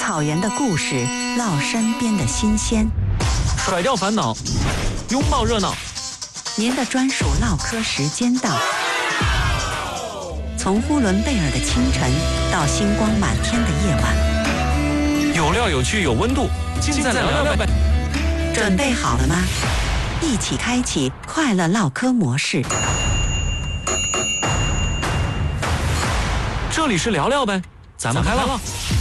草原的故事，唠身边的新鲜， 甩掉烦恼，拥抱热闹。 您的专属唠嗑时间到。从呼伦贝尔的清晨到星光满天的夜晚， 有料有趣有温度，尽在聊聊呗。 准备好了吗？一起开启快乐唠嗑模式。 这里是聊聊呗，咱们开唠。